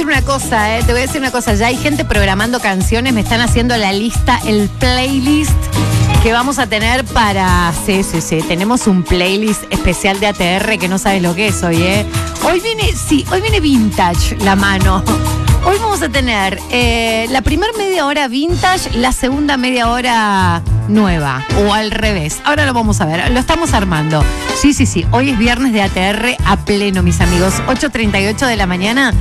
decir una cosa, te voy a decir una cosa. Ya hay gente programando canciones, me están haciendo la lista, el playlist que vamos a tener para... Sí, tenemos un playlist especial de ATR que no sabes lo que es hoy, Hoy viene vintage la mano. Hoy vamos a tener la primera media hora vintage, la segunda media hora nueva, o al revés. Ahora lo vamos a ver, lo estamos armando. Sí, hoy es viernes de ATR a pleno, mis amigos. 8:38 de la mañana,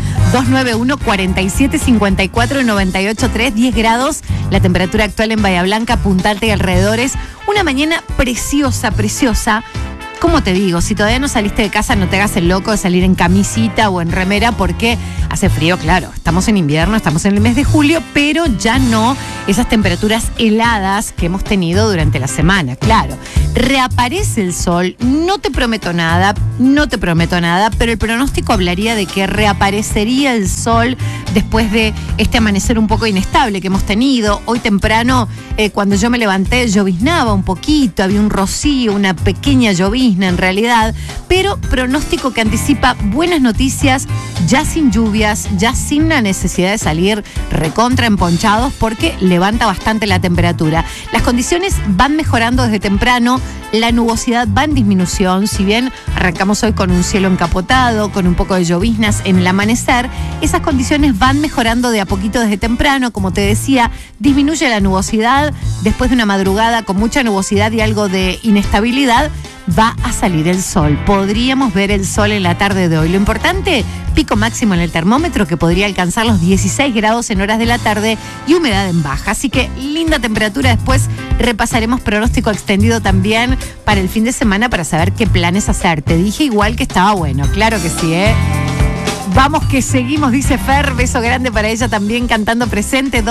291-4754-983, 10 grados, la temperatura actual en Bahía Blanca, Punta Alta y alrededores. Una mañana preciosa. ¿Cómo te digo? Si todavía no saliste de casa, no te hagas el loco de salir en camisita o en remera porque hace frío, claro. Estamos en invierno, estamos en el mes de julio, pero ya no esas temperaturas heladas que hemos tenido durante la semana, claro. Reaparece el sol, no te prometo nada, pero el pronóstico hablaría de que reaparecería el sol después de este amanecer un poco inestable que hemos tenido. Hoy temprano, cuando yo me levanté, lloviznaba un poquito, había un rocío, una pequeña llovizna en realidad, pero pronóstico que anticipa buenas noticias, ya sin lluvias, ya sin la necesidad de salir recontra emponchados porque levanta bastante la temperatura. Las condiciones van mejorando desde temprano, la nubosidad va en disminución, si bien arrancamos hoy con un cielo encapotado, con un poco de lloviznas en el amanecer, esas condiciones van mejorando de a poquito desde temprano, como te decía, disminuye la nubosidad, después de una madrugada con mucha nubosidad y algo de inestabilidad, va a salir el sol. Podríamos ver el sol en la tarde de hoy. Lo importante, pico máximo en el termómetro que podría alcanzar los 16 grados en horas de la tarde y humedad en baja. Así que linda temperatura. Después repasaremos pronóstico extendido también para el fin de semana para saber qué planes hacer. Te dije igual que estaba bueno. Claro que sí, Vamos que seguimos, dice Fer. Beso grande para ella también cantando presente.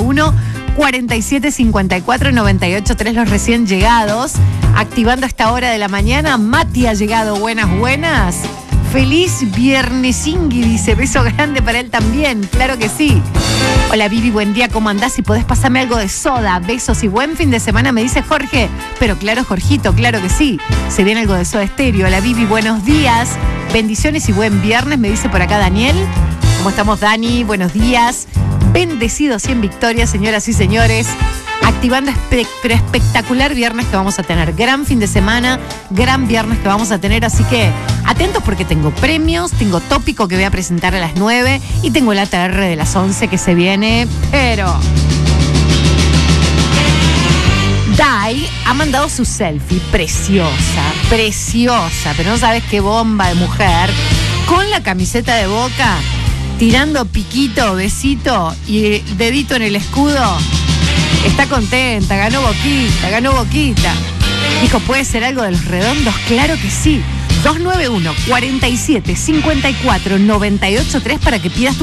291-4754-983, los recién llegados. Activando a esta hora de la mañana. Mati ha llegado. Buenas. Feliz viernesingui, dice. Beso grande para él también. Claro que sí. Hola Vivi, buen día, ¿cómo andás? Si podés pasarme algo de Soda. Besos y buen fin de semana, me dice Jorge. Pero claro, Jorgito, claro que sí. Se viene algo de Soda Stereo. Hola Vivi, buenos días. Bendiciones y buen viernes, me dice por acá Daniel. ¿Cómo estamos, Dani? Buenos días. Bendecidos y en victoria, señoras y señores. Activando pero espectacular viernes que vamos a tener. Gran fin de semana, gran viernes que vamos a tener. Así que atentos porque tengo premios, tengo tópico que voy a presentar a las 9 y tengo el ATR de las 11 que se viene. Pero Dai ha mandado su selfie preciosa, pero no sabes qué bomba de mujer, con la camiseta de Boca, tirando piquito, besito y dedito en el escudo. Está contenta, ganó Boquita. Dijo, ¿puede ser algo de los redondos? Claro que sí. 291-4754-983 para que pidas tu